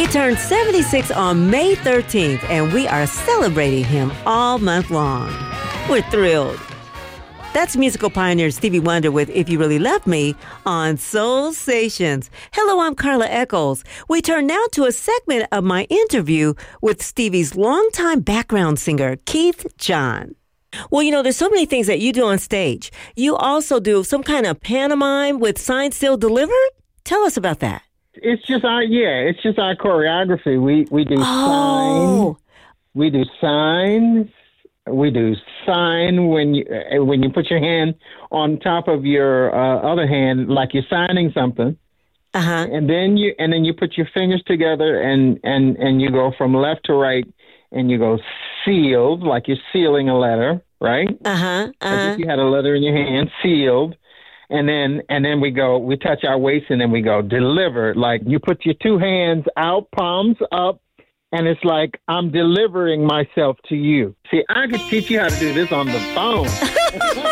turned 76 on May 13th, and we are celebrating him all month long. We're thrilled. That's musical pioneer Stevie Wonder with If You Really Love Me on Soul Stations. Hello, I'm Carla Echols. We turn now to a segment of my interview with Stevie's longtime background singer, Keith John. Well, you know, there's so many things that you do on stage. You also do some kind of pantomime with Signed, Sealed, Delivered? Tell us about that. It's just our choreography. We do signs. We do signs. We do sign when you put your hand on top of your other hand, like you're signing something. Uh-huh. And then you put your fingers together and you go from left to right and you go sealed, like you're sealing a letter, right? Uh-huh. As if you had a letter in your hand, sealed. And then we touch our waist and then we go delivered. Like you put your two hands out, palms up, and it's like I'm delivering myself to you. See, I could teach you how to do this on the phone.